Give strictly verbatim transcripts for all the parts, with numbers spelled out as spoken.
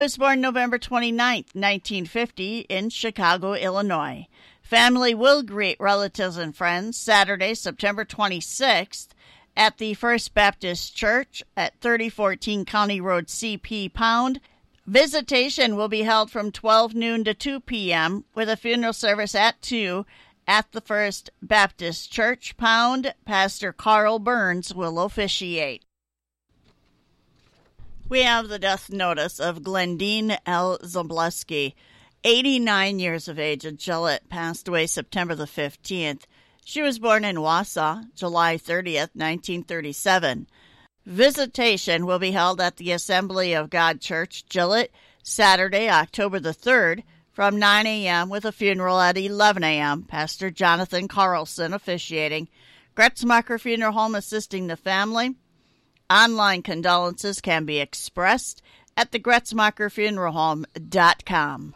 was born November twenty-ninth, nineteen fifty, in Chicago, Illinois. Family will greet relatives and friends Saturday, September twenty-sixth, at the First Baptist Church at thirty fourteen County Road C P Pound. Visitation will be held from twelve noon to two p.m. with a funeral service at two at the First Baptist Church Pound. Pastor Carl Burns will officiate. We have the death notice of Glendine L. Zableski, eighty-nine years of age, of Gillette, passed away September the fifteenth. She was born in Wausau, July thirtieth, nineteen thirty-seven. Visitation will be held at the Assembly of God Church, Gillette, Saturday, October the third, from nine a.m. with a funeral at eleven a.m. Pastor Jonathan Carlson officiating. Gretzmacher Funeral Home assisting the family. Online condolences can be expressed at the gretzmacher funeral home dot com.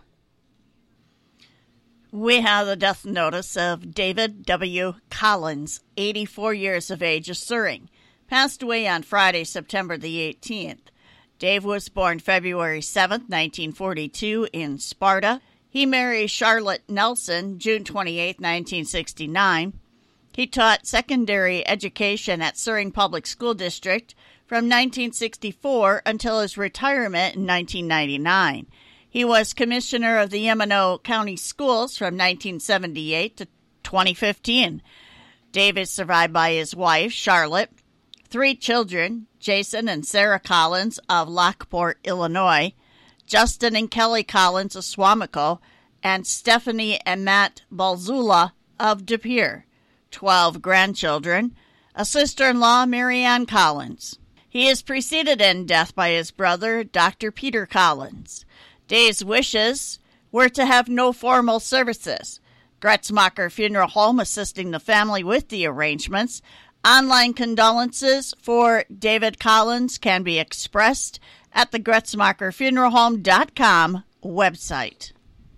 We have the death notice of David W. Collins, eighty-four years of age, of Suring, passed away on Friday, September the eighteenth. Dave was born February seventh, nineteen forty-two, in Sparta. He married Charlotte Nelson, June twenty-eighth, nineteen sixty-nine. He taught secondary education at Suring Public School District from nineteen sixty-four until his retirement in nineteen ninety-nine. He was commissioner of the Yamano County Schools from nineteen seventy-eight to twenty fifteen. Dave is survived by his wife, Charlotte, three children, Jason and Sarah Collins of Lockport, Illinois, Justin and Kelly Collins of Swamico, and Stephanie and Matt Balzula of De Pere. Twelve grandchildren, a sister-in-law, Marianne Collins. He is preceded in death by his brother, Doctor Peter Collins. Dave's wishes were to have no formal services. Gretzmacher Funeral Home assisting the family with the arrangements. Online condolences for David Collins can be expressed at the gretzmacher funeral home dot com website.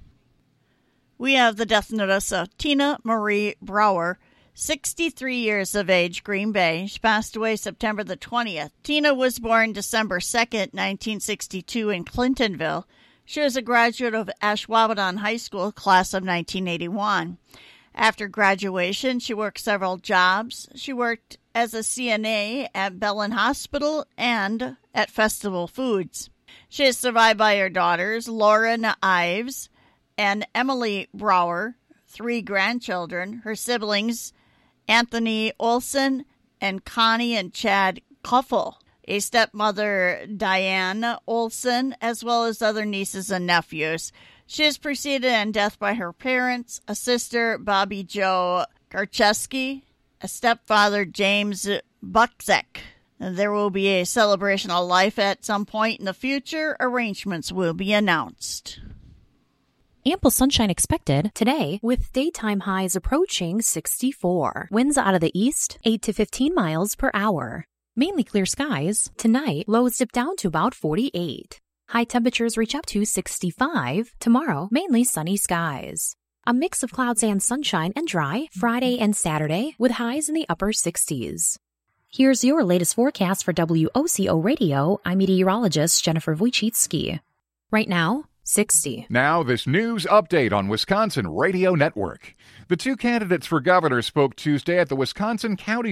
We have the death notice of Tina Marie Brower, sixty-three years of age, Green Bay. She passed away September the twentieth. Tina was born December second, nineteen sixty-two, in Clintonville. She was a graduate of Ashwaubenon High School, class of nineteen eighty-one. After graduation, she worked several jobs. She worked as a C N A at Bellin Hospital and at Festival Foods. She is survived by her daughters, Lauren Ives and Emily Brower, three grandchildren, her siblings, Anthony Olson and Connie and Chad Kuffel, a stepmother, Diane Olson, as well as other nieces and nephews. She is preceded in death by her parents, a sister, Bobby Joe Karcheski, a stepfather, James Buczek. There will be a celebration of life at some point in the future. Arrangements will be announced. Ample sunshine expected today with daytime highs approaching sixty-four. Winds out of the east, eight to fifteen miles per hour. Mainly clear skies. Tonight, lows dip down to about forty-eight. High temperatures reach up to sixty-five. Tomorrow, mainly sunny skies. A mix of clouds and sunshine and dry Friday and Saturday with highs in the upper sixties. Here's your latest forecast for W O C O Radio. I'm meteorologist Jennifer Wojcicki. Right now, sixty. Now, this news update on Wisconsin Radio Network. The two candidates for governor spoke Tuesday at the Wisconsin County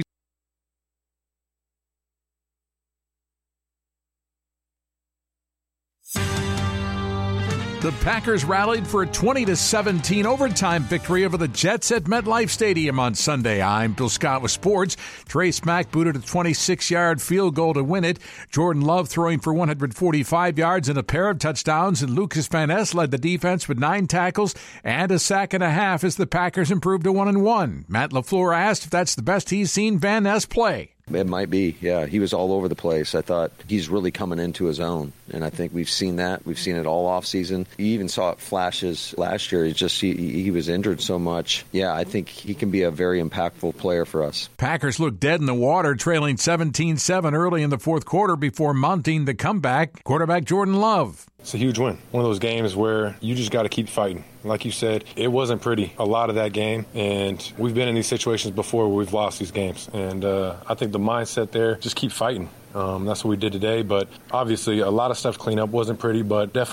The Packers rallied for a twenty to seventeen overtime victory over the Jets at MetLife Stadium on Sunday. I'm Bill Scott with sports. Trace Mack booted a twenty-six-yard field goal to win it. Jordan Love throwing for one hundred forty-five yards and a pair of touchdowns, and Lucas Van Ness led the defense with nine tackles and a sack and a half as the Packers improved to one and one. Matt LaFleur asked if that's the best he's seen Van Ness play. It might be, yeah. He was all over the place. I thought he's really coming into his own, and I think we've seen that. We've seen it all off season. You even saw it flashes last year. He just he, he was injured so much. Yeah, I think he can be a very impactful player for us. Packers looked dead in the water, trailing seventeen seven early in the fourth quarter before mounting the comeback. Quarterback Jordan Love. It's a huge win. One of those games where you just got to keep fighting. Like you said, it wasn't pretty a lot of that game, and we've been in these situations before where we've lost these games. And uh, I think the mindset there, just keep fighting. Um, that's what we did today. But obviously, a lot of stuff clean up wasn't pretty, but definitely